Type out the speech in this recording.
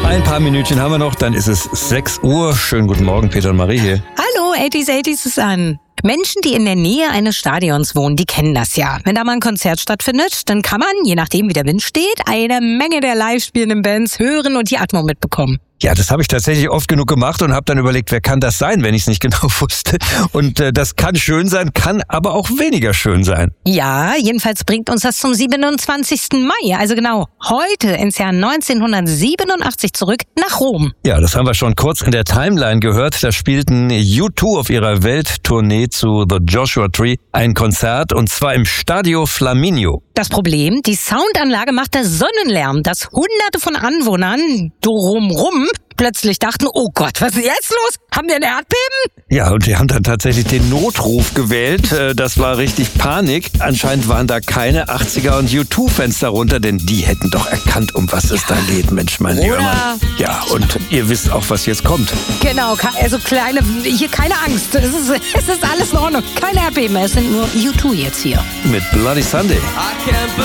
Ein paar Minütchen haben wir noch, dann ist es 6 Uhr. Schönen guten Morgen, Peter und Marie hier. Hallo, 80s ist an. Menschen, die in der Nähe eines Stadions wohnen, die kennen das ja. Wenn da mal ein Konzert stattfindet, dann kann man, je nachdem wie der Wind steht, eine Menge der live spielenden Bands hören und die Atmo mitbekommen. Ja, das habe ich tatsächlich oft genug gemacht und habe dann überlegt, wer kann das sein, wenn ich es nicht genau wusste. Und das kann schön sein, kann aber auch weniger schön sein. Ja, jedenfalls bringt uns das zum 27. Mai, also genau heute ins Jahr 1987 zurück nach Rom. Ja, das haben wir schon kurz in der Timeline gehört. Da spielten U2 auf ihrer Welttournee zu The Joshua Tree ein Konzert und zwar im Stadio Flaminio. Das Problem, die Soundanlage machte Sonnenlärm, dass Hunderte von Anwohnern drumrum plötzlich dachten, oh Gott, was ist jetzt los? Haben wir ein Erdbeben? Ja, und die haben dann tatsächlich den Notruf gewählt. Das war richtig Panik. Anscheinend waren da keine 80er und U2-Fans darunter, denn die hätten doch erkannt, um was es da geht, Mensch, mein lieber Mann. Ja, und ihr wisst auch, was jetzt kommt. Genau, also keine Angst. Es ist alles in Ordnung. Kein Erdbeben, es sind nur U2 jetzt hier. Mit Bloody Sunday. I can't